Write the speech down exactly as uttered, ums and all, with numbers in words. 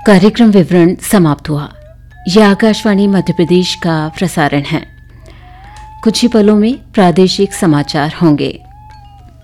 कार्यक्रम विवरण समाप्त हुआ। यह आकाशवाणी मध्य प्रदेश का प्रसारण है। कुछ ही पलों में प्रादेशिक समाचार होंगे।